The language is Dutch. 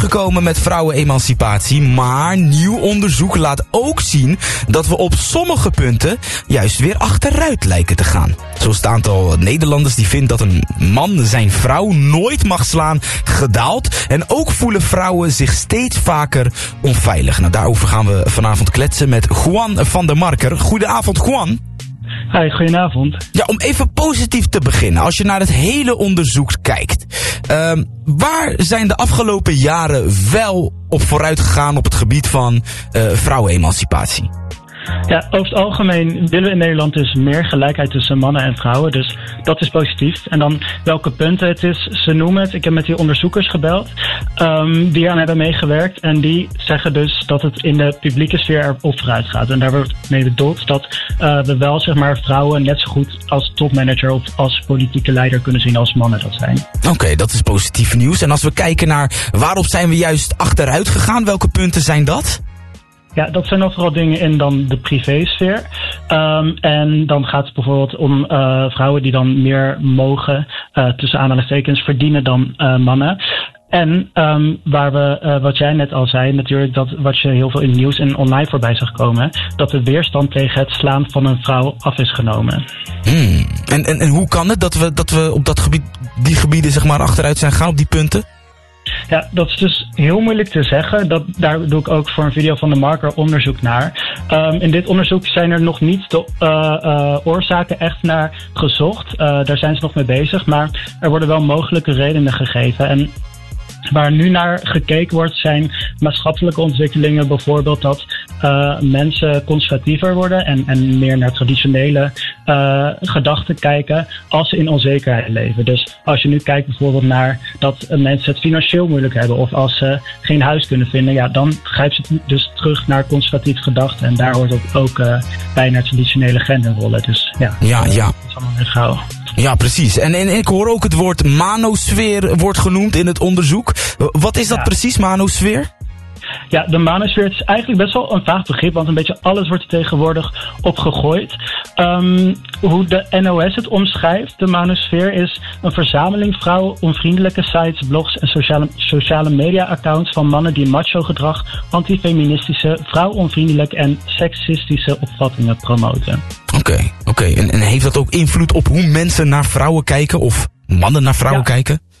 gekomen met vrouwenemancipatie, maar nieuw onderzoek laat ook zien dat we op sommige punten juist weer achteruit lijken te gaan. Zo is het aantal Nederlanders die vindt dat een man zijn vrouw nooit mag slaan gedaald. En ook voelen vrouwen zich steeds vaker onveilig. Nou, daarover gaan we vanavond kletsen met Juan van der Marker. Goedenavond, Juan. Hi, goedenavond. Ja, om even positief te beginnen. Als je naar het hele onderzoek kijkt. Waar zijn de afgelopen jaren wel op vooruit gegaan op het gebied van vrouwenemancipatie? Ja, over het algemeen willen we in Nederland dus meer gelijkheid tussen mannen en vrouwen. Dus dat is positief. En dan welke punten het is, ze noemen het. Ik heb met die onderzoekers gebeld die aan hebben meegewerkt. En die zeggen dus dat het in de publieke sfeer erop vooruit gaat. En daar wordt mee bedoeld dat we wel zeg maar vrouwen net zo goed als topmanager of als politieke leider kunnen zien als mannen dat zijn. Oké, dat is positief nieuws. En als we kijken naar waarop zijn we juist achteruit gegaan, welke punten zijn dat? Ja, dat zijn dan vooral dingen in dan de privésfeer. En dan gaat het bijvoorbeeld om vrouwen die dan meer mogen, tussen aanhalingstekens, verdienen dan mannen. En waar we, wat jij net al zei, natuurlijk dat wat je heel veel in nieuws en online voorbij zag komen, dat de weerstand tegen het slaan van een vrouw af is genomen. En hoe kan het dat we op dat gebied, die gebieden zeg maar achteruit zijn gegaan, op die punten? Ja, dat is dus heel moeilijk te zeggen. Daar doe ik ook voor een video van de Marker onderzoek naar. In dit onderzoek zijn er nog niet de oorzaken echt naar gezocht. Daar zijn ze nog mee bezig, maar er worden wel mogelijke redenen gegeven. En waar nu naar gekeken wordt zijn maatschappelijke ontwikkelingen. Bijvoorbeeld dat mensen conservatiever worden en meer naar traditionele gedachten kijken als ze in onzekerheid leven. Dus als je nu kijkt bijvoorbeeld naar dat mensen het financieel moeilijk hebben of als ze geen huis kunnen vinden, ja, dan grijpt ze dus terug naar conservatieve gedachten. En daar hoort ook bij naar traditionele genderrollen. Dus ja. Dat is allemaal weer gauw. Ja, precies. En ik hoor ook het woord manosfeer wordt genoemd in het onderzoek. Wat is dat precies, manosfeer? Ja, de manosfeer is eigenlijk best wel een vaag begrip, want een beetje alles wordt er tegenwoordig op gegooid. Hoe de NOS het omschrijft, de manosfeer is een verzameling vrouwenonvriendelijke sites, blogs en sociale media-accounts van mannen die macho-gedrag, antifeministische, vrouwonvriendelijke en seksistische opvattingen promoten. Oké. En heeft dat ook invloed op hoe mensen naar vrouwen kijken of mannen naar vrouwen kijken?